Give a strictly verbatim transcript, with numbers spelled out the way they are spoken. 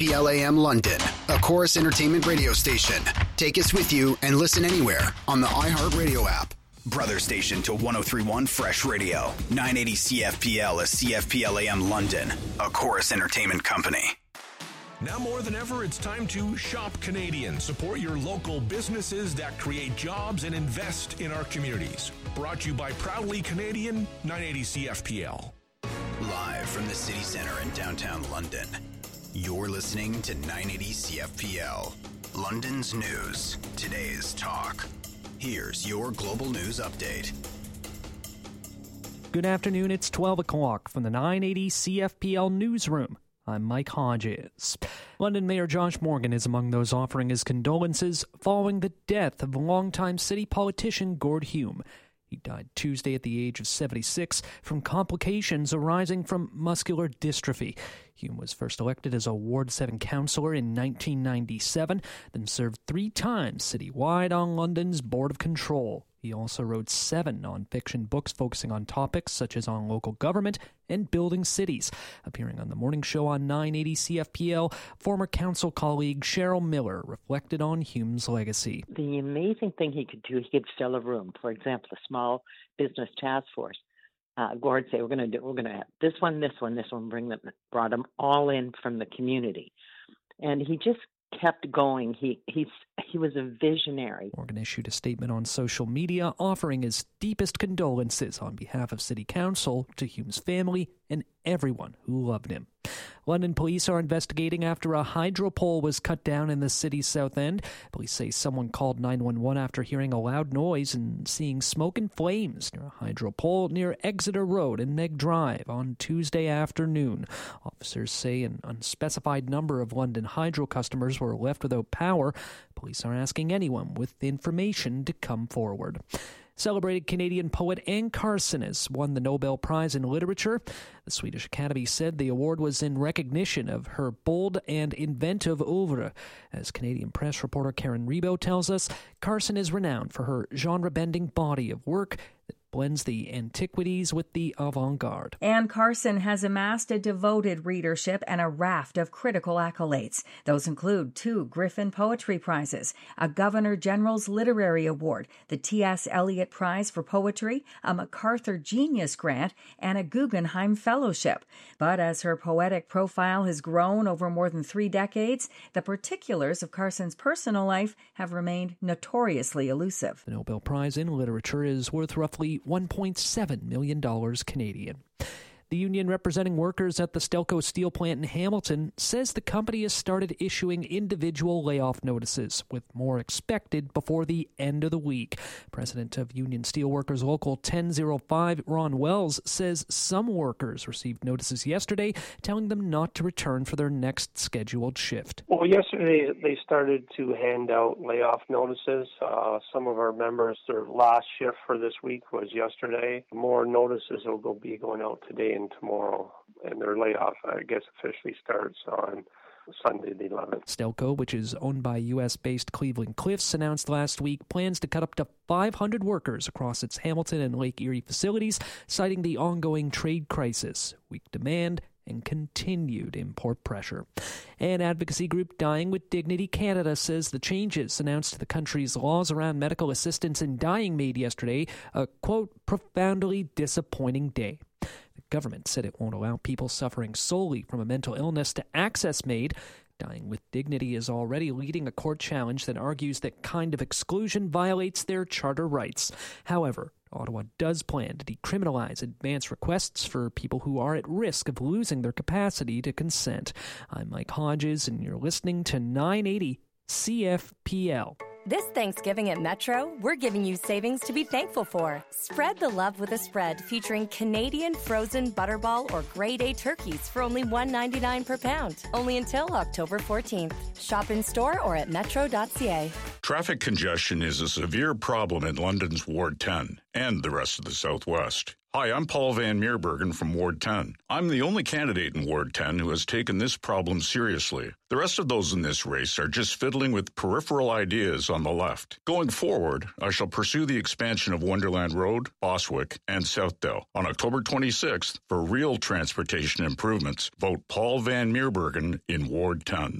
P L A M London, a Chorus Entertainment radio station. Take us with you and listen anywhere on the iHeartRadio app. Brother station to one oh three point one Fresh Radio. nine eighty C F P L is C F P L A M London, a Chorus Entertainment company. Now more than ever, it's time to shop Canadian. Support your local businesses that create jobs and invest in our communities. Brought to you by Proudly Canadian, nine eighty C F P L. Live from the city center in downtown London, you're listening to nine eighty C F P L. London's news, today's talk. Here's your global news update. Good afternoon, it's twelve o'clock from the nine eighty C F P L newsroom. I'm Mike Hodges. London Mayor Josh Morgan is among those offering his condolences following the death of longtime city politician Gord Hume. He died Tuesday at the age of seventy-six from complications arising from muscular dystrophy. Hume was first elected as a Ward seven councillor in nineteen ninety-seven, then served three times citywide on London's Board of Control. He also wrote seven non-fiction books focusing on topics such as on local government and building cities. Appearing on the morning show on nine eighty C F P L, former council colleague Cheryl Miller reflected on Hume's legacy. The amazing thing he could do, he could fill a room. For example, a small business task force. Uh, Gord say, we're going to do, we're going to have this one, this one, this one, bring them, brought them all in from the community. And he just kept going. He he's he was a visionary. Morgan issued a statement on social media offering his deepest condolences on behalf of City Council to Hume's family and everyone who loved him. London police are investigating after a hydro pole was cut down in the city's south end. Police say someone called nine one one after hearing a loud noise and seeing smoke and flames near a hydro pole near Exeter Road and Meg Drive on Tuesday afternoon. Officers say an unspecified number of London Hydro customers were left without power. Police are asking anyone with information to come forward. Celebrated Canadian poet Anne Carson has won the Nobel Prize in Literature. The Swedish Academy said the award was in recognition of her bold and inventive oeuvre. As Canadian press reporter Karen Rebo tells us, Carson is renowned for her genre-bending body of work that blends the antiquities with the avant-garde. Anne Carson has amassed a devoted readership and a raft of critical accolades. Those include two Griffin Poetry Prizes, a Governor General's Literary Award, the T S Eliot Prize for Poetry, a MacArthur Genius Grant, and a Guggenheim Fellowship. But as her poetic profile has grown over more than three decades, the particulars of Carson's personal life have remained notoriously elusive. The Nobel Prize in Literature is worth roughly one point seven million dollars Canadian. The union representing workers at the Stelco steel plant in Hamilton says the company has started issuing individual layoff notices, with more expected before the end of the week. President of Union Steelworkers Local ten oh five, Ron Wells, says some workers received notices yesterday telling them not to return for their next scheduled shift. Well, yesterday they started to hand out layoff notices. Uh, some of our members, their last shift for this week was yesterday. More notices will be going out today and tomorrow, and their layoff, I guess, officially starts on Sunday the eleventh. Stelco, which is owned by U S-based Cleveland Cliffs, announced last week plans to cut up to five hundred workers across its Hamilton and Lake Erie facilities, citing the ongoing trade crisis, weak demand, and continued import pressure. An advocacy group Dying with Dignity Canada says the changes announced to the country's laws around medical assistance in dying made yesterday a, quote, profoundly disappointing day. The government said it won't allow people suffering solely from a mental illness to access MAID. Dying with Dignity is already leading a court challenge that argues that kind of exclusion violates their charter rights. However, Ottawa does plan to decriminalize advance requests for people who are at risk of losing their capacity to consent. I'm Mike Hodges, and you're listening to nine eighty C F P L. This Thanksgiving at Metro, we're giving you savings to be thankful for. Spread the love with a spread featuring Canadian frozen butterball or grade A turkeys for only one dollar ninety-nine per pound. Only until October fourteenth. Shop in store or at metro dot c a. Traffic congestion is a severe problem in London's Ward ten and the rest of the Southwest. Hi, I'm Paul Van Meerbergen from Ward ten. I'm the only candidate in Ward ten who has taken this problem seriously. The rest of those in this race are just fiddling with peripheral ideas on the left. Going forward, I shall pursue the expansion of Wonderland Road, Boswick, and Southdale. On October twenty-sixth, for real transportation improvements, vote Paul Van Meerbergen in Ward ten.